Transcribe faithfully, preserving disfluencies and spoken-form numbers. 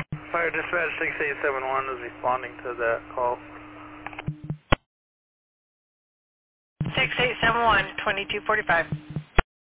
Fire dispatch six eight seven one is responding to that call. six eight seven one, twenty-two forty-five.